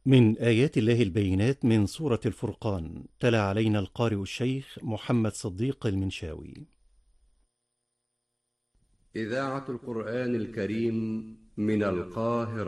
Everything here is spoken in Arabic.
من آيات الله البينات من سورة الفرقان، تلا علينا القارئ الشيخ محمد صديق المنشاوي. إذاعة القرآن الكريم من القاهرة.